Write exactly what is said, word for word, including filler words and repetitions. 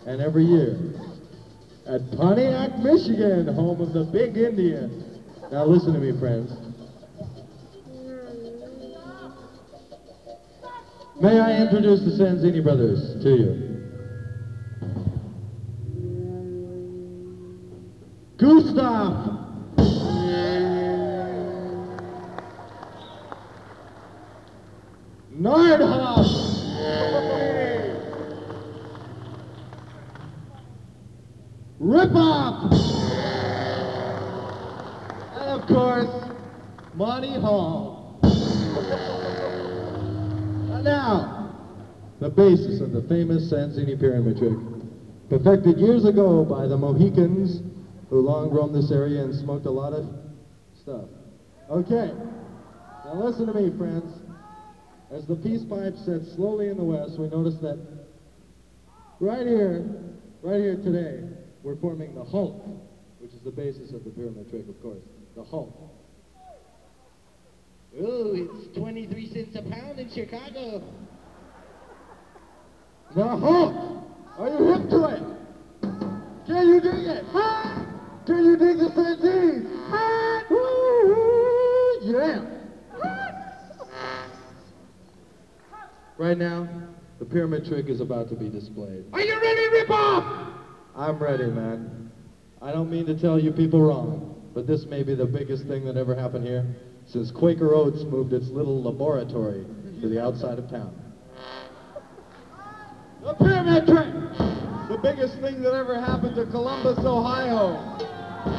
and every year at Pontiac, Michigan, home of the Big Indian. Now listen to me, friends. May I introduce the Sanzini brothers to you. Gustav Nordhoff. Rip-Off. And of course, Monty Hall. And now, the basis of the famous Sanzini pyramid trick, perfected years ago by the Mohicans who long roamed this area and smoked a lot of stuff. Okay, now listen to me, friends. As the peace pipe sets slowly in the west, we notice that right here, right here today, we're forming the Hulk, which is the basis of the pyramid trick, of course, the Hulk. Ooh, it's twenty-three cents a pound in Chicago. The Hulk! Are you hip to it? Can you dig it? Can you dig the Sanzini? Yeah! Right now, the pyramid trick is about to be displayed. Are you ready, Rip-Off? I'm ready, man. I don't mean to tell you people wrong, but this may be the biggest thing that ever happened here since Quaker Oats moved its little laboratory to the outside of town. The pyramid trick! The biggest thing that ever happened to Columbus, Ohio.